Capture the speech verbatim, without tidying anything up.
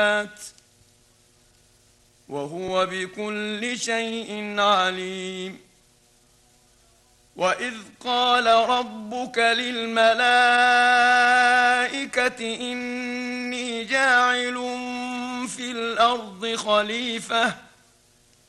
وهو بكل شيء عليم. وإذ قال ربك للملائكة إني جاعل في الأرض خليفة